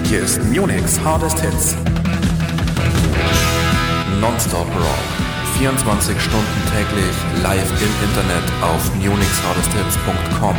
Hier ist Munich's Hardest Hits. Nonstop Rock. 24 Stunden täglich live im Internet auf munichshardesthits.com.